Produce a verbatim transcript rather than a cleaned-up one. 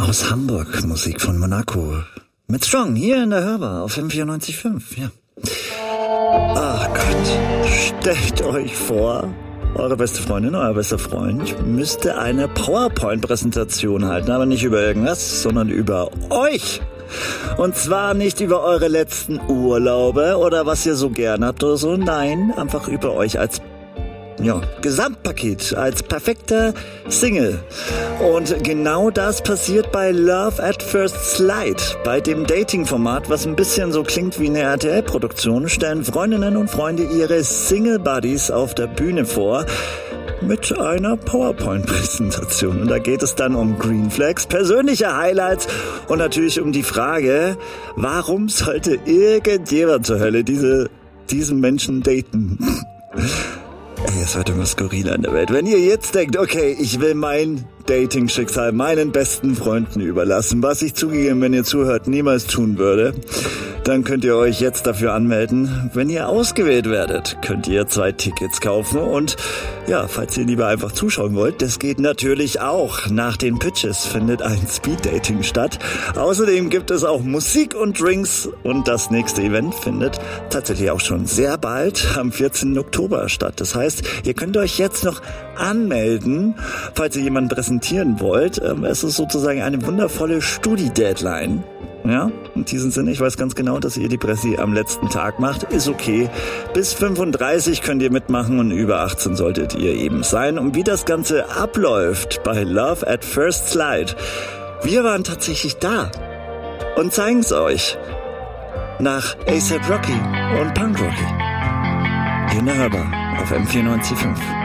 Aus Hamburg, Musik von Monaco. Mit Strong, hier in der Hörbar auf M vierundneunzig Komma fünf, ja. Ach Gott, stellt euch vor, eure beste Freundin, euer bester Freund müsste eine PowerPoint-Präsentation halten, aber nicht über irgendwas, sondern über euch. Und zwar nicht über eure letzten Urlaube oder was ihr so gern habt oder so, nein, einfach über euch als ja, Gesamtpaket, als perfekter Single. Und genau das passiert bei Love at First Slide. Bei dem Dating-Format, was ein bisschen so klingt wie eine R T L-Produktion, stellen Freundinnen und Freunde ihre Single-Buddies auf der Bühne vor mit einer PowerPoint-Präsentation. Und da geht es dann um Green Flags, persönliche Highlights und natürlich um die Frage, warum sollte irgendjemand zur Hölle diese, diesen Menschen daten? Ey, es wird immer skurriler in der Welt. Wenn ihr jetzt denkt, okay, ich will mein Dating-Schicksal meinen besten Freunden überlassen, was ich zugegeben, wenn ihr zuhört, niemals tun würde, dann könnt ihr euch jetzt dafür anmelden. Wenn ihr ausgewählt werdet, könnt ihr zwei Tickets kaufen und ja, falls ihr lieber einfach zuschauen wollt, das geht natürlich auch. Nach den Pitches findet ein Speed-Dating statt. Außerdem gibt es auch Musik und Drinks und das nächste Event findet tatsächlich auch schon sehr bald am vierzehnten Oktober statt. Das heißt, ihr könnt euch jetzt noch anmelden, falls ihr jemanden präsentieren wollt. Es ist sozusagen eine wundervolle Studi-Deadline. Ja, in diesem Sinne, ich weiß ganz genau, dass ihr die Pressi am letzten Tag macht. Ist okay. Bis fünfunddreißig könnt ihr mitmachen und über achtzehn solltet ihr eben sein. Und wie das Ganze abläuft bei Love at First Slide, wir waren tatsächlich da und zeigen's euch. Nach A$AP Rocky und Punk Rocky. Hier in der Hörbar auf M vierundneunzig Komma fünf.